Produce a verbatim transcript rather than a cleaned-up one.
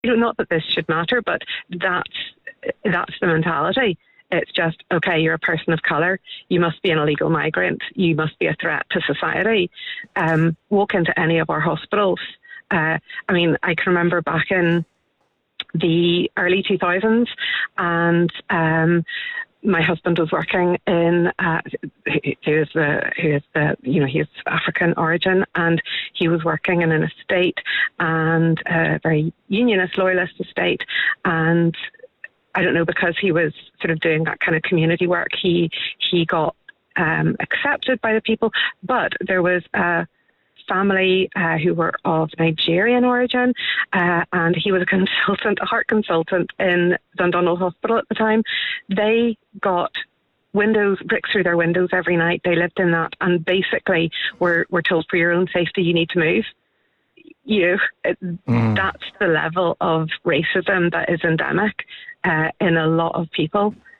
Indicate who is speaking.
Speaker 1: you know, not that this should matter, but that's that's the mentality. It's just, okay, you're a person of colour, you must be an illegal migrant, you must be a threat to society. Um, walk into any of our hospitals. Uh, I mean, I can remember back in the early two thousands, and um, my husband was working in, uh, who is the, who is the, you know, he's African origin, and he was working in an estate, and a very unionist, loyalist estate, and I don't know, because he was sort of doing that kind of community work, he he got um, accepted by the people. But there was a family uh, who were of Nigerian origin, uh, and he was a consultant, a heart consultant in Dundonald Hospital at the time. They got windows, bricks through their windows every night. They lived in that, and basically were, were told, for your own safety, you need to move. You know, it, mm. that's the level of racism that is endemic uh, in a lot of people.